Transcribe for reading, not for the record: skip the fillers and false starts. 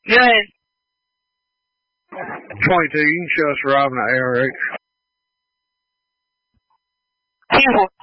Go ahead. 22, you can show us arriving at ARX. People.